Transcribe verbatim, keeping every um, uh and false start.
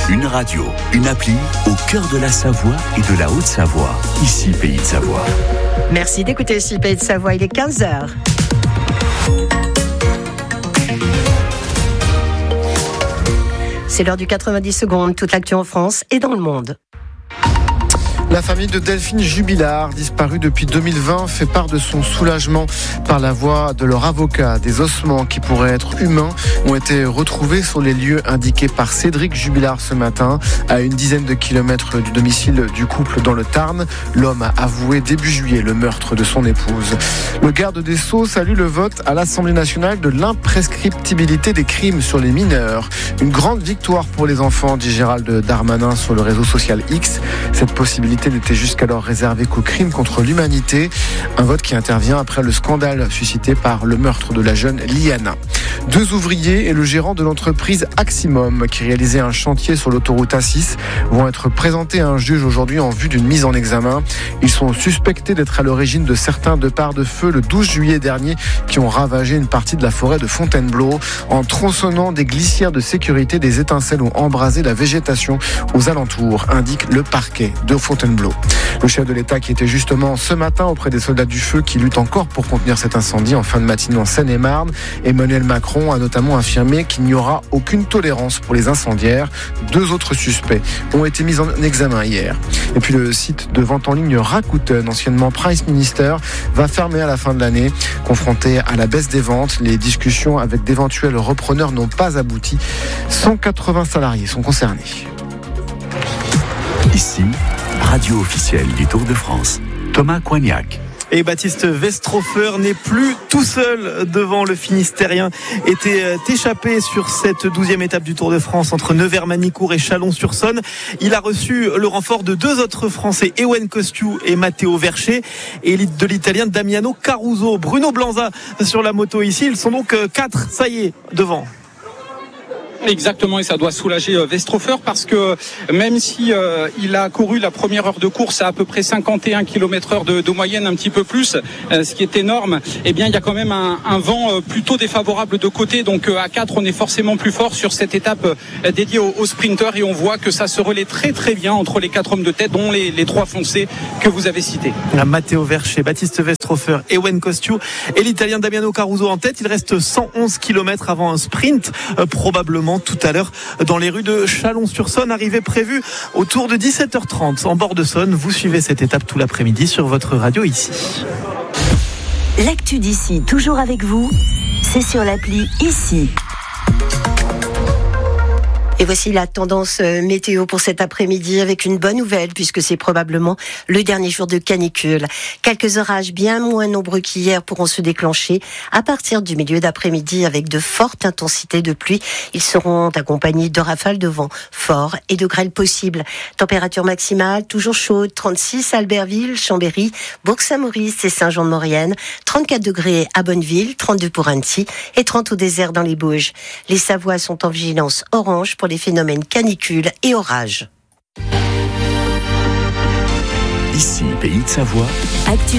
Une radio, une appli au cœur de la Savoie et de la Haute-Savoie. Ici, Pays de Savoie. Merci d'écouter ici, Pays de Savoie. Il est quinze heures. C'est l'heure du quatre-vingt-dix secondes. Toute l'actu en France et dans le monde. La famille de Delphine Jubilard, disparue depuis deux mille vingt, fait part de son soulagement par la voix de leur avocat. Des ossements qui pourraient être humains ont été retrouvés sur les lieux indiqués par Cédric Jubilard ce matin, à une dizaine de kilomètres du domicile du couple dans le Tarn. L'homme a avoué début juillet le meurtre de son épouse. Le garde des Sceaux salue le vote à l'Assemblée nationale de l'imprescriptibilité des crimes sur les mineurs. Une grande victoire pour les enfants, dit Gérald Darmanin sur le réseau social X. Cette possibilité n'était jusqu'alors réservé qu'aux crimes contre l'humanité. Un vote qui intervient après le scandale suscité par le meurtre de la jeune Liana. Deux ouvriers et le gérant de l'entreprise Aximum, qui réalisait un chantier sur l'autoroute A six, vont être présentés à un juge aujourd'hui en vue d'une mise en examen. Ils sont suspectés d'être à l'origine de certains départs de feu le douze juillet dernier qui ont ravagé une partie de la forêt de Fontainebleau. En tronçonnant des glissières de sécurité, des étincelles ont embrasé la végétation aux alentours, indique le parquet de Fontainebleau. Le chef de l'État qui était justement ce matin auprès des soldats du feu qui luttent encore pour contenir cet incendie en fin de matinée en Seine-et-Marne. Emmanuel Macron a notamment affirmé qu'il n'y aura aucune tolérance pour les incendiaires. Deux autres suspects ont été mis en examen hier. Et puis le site de vente en ligne Rakuten, anciennement Price Minister, va fermer à la fin de l'année. Confronté à la baisse des ventes, les discussions avec d'éventuels repreneurs n'ont pas abouti. cent quatre-vingts salariés sont concernés. Ici, radio officielle du Tour de France. Thomas Coignac. Et Baptiste Westrofer n'est plus tout seul devant le Finistérien. Était échappé sur cette douzième étape du Tour de France entre Nevers-Manicourt et Chalon-sur-Saône. Il a reçu le renfort de deux autres Français, Ewen Cosciu et Matteo Verché, et de l'Italien Damiano Caruso. Bruno Blanza sur la moto ici. Ils sont donc quatre, ça y est, devant. Exactement, et ça doit soulager Westrofer parce que même si euh, il a couru la première heure de course à à peu près cinquante et un kilomètres heure de, de moyenne, un petit peu plus, euh, ce qui est énorme, eh bien il y a quand même un, un vent euh, plutôt défavorable de côté, donc euh, à quatre on est forcément plus fort sur cette étape euh, dédiée aux, aux sprinteurs, et on voit que ça se relaie très très bien entre les quatre hommes de tête, dont les, les trois foncés que vous avez cités. Matteo Verché, Baptiste Westrofer, Ewen Cosciu et l'Italien Damiano Caruso en tête. Il reste cent onze kilomètres avant un sprint, euh, probablement tout à l'heure dans les rues de Chalon-sur-Saône, arrivée prévue autour de dix-sept heures trente en bord de Saône. Vous suivez cette étape tout l'après-midi sur votre radio ici. L'actu d'ici, toujours avec vous, c'est sur l'appli ici. Et voici la tendance météo pour cet après-midi avec une bonne nouvelle puisque c'est probablement le dernier jour de canicule. Quelques orages bien moins nombreux qu'hier pourront se déclencher à partir du milieu d'après-midi avec de fortes intensités de pluie. Ils seront accompagnés de rafales de vent forts et de grêles possibles. Température maximale toujours chaude, trente-six à Albertville, Chambéry, Bourg-Saint-Maurice et Saint-Jean-de-Maurienne, trente-quatre degrés à Bonneville, trente-deux pour Annecy et trente au désert dans les Bauges. Les Savoies sont en vigilance orange pour les phénomènes canicules et orages. Ici, Pays de Savoie. Actu